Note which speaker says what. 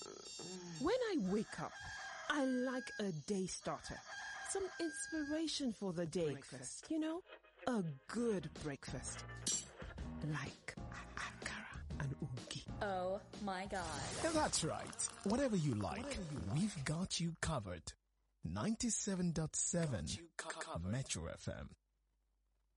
Speaker 1: When I wake up, I like a day starter. Some inspiration for the day. Breakfast. You know, a good breakfast. Like akara and ugi.
Speaker 2: Oh my God.
Speaker 3: That's right. Whatever you like, we've got you covered. 97.7 Metro FM.